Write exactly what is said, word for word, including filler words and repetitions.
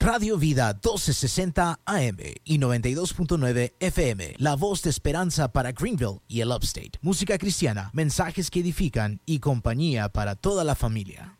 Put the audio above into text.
Radio Vida doce sesenta A M y noventa y dos punto nueve F M, la voz de esperanza para Greenville y el Upstate. Música cristiana, mensajes que edifican y compañía para toda la familia.